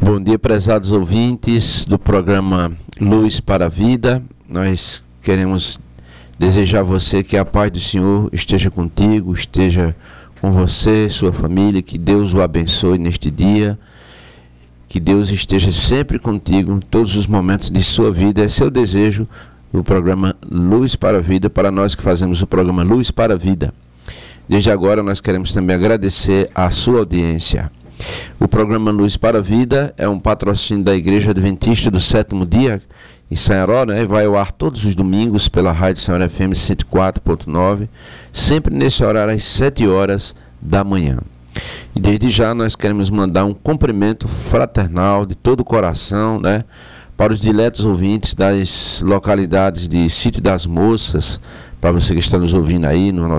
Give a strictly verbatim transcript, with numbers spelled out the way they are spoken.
Bom dia, prezados ouvintes do programa Luz para a Vida. Nós queremos desejar a você que a paz do Senhor esteja contigo, esteja com você, sua família, que Deus o abençoe neste dia, que Deus esteja sempre contigo em todos os momentos de sua vida. Esse é o desejo do programa Luz para a Vida, para nós que fazemos o programa Luz para a Vida. Desde agora nós queremos também agradecer a sua audiência. O programa Luz para a Vida é um patrocínio da Igreja Adventista do Sétimo Dia em Sanharó, né? Vai ao ar todos os domingos pela Rádio Sanharó F M cento e quatro ponto nove, sempre nesse horário às sete horas da manhã. E desde já nós queremos mandar um cumprimento fraternal de todo o coração, né, para os diletos ouvintes das localidades de Sítio das Moças, para você que está nos ouvindo aí no nosso